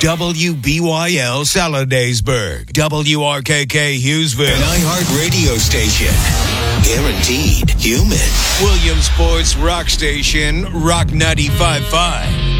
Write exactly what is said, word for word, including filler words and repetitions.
W B Y L Saladaysburg, W R K K Hughesville, an iHeart radio station. Guaranteed human. Williamsport's rock station, Rock ninety-five point five.